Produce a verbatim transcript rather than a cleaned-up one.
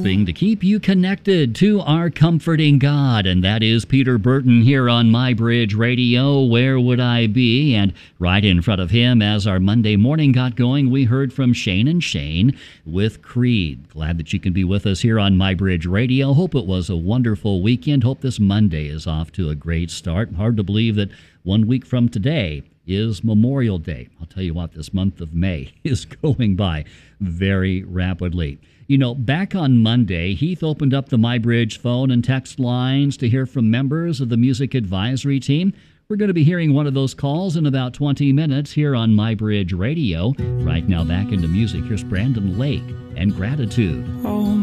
helping to keep you connected to our comforting God, and that is Peter Burton here on My Bridge Radio. Where would I be? And right in front of him, as our Monday morning got going, we heard from Shane and Shane with Creed. Glad that you can be with us here on My Bridge Radio. Hope it was a wonderful weekend. Hope this Monday is off to a great start. Hard to believe that one week from today is Memorial Day. I'll tell you what, this month of May is going by very rapidly. You know, back on Monday, Heath opened up the MyBridge phone and text lines to hear from members of the music advisory team. We're going to be hearing one of those calls in about twenty minutes here on MyBridge Radio. Right now, back into music. Here's Brandon Lake and Gratitude. Oh.